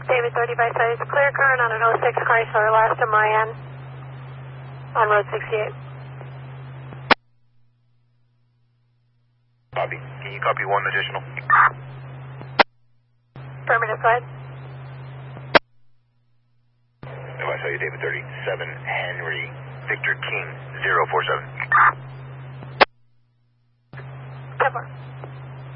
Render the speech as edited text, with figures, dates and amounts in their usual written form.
David 30 by size, clear current on an 06 Chrysler, last of Mayan, on road 68. Copy. Can you copy one additional? Affirmative, go ahead. No, I saw you, David 37, Henry, Victor King, 047. 10-4.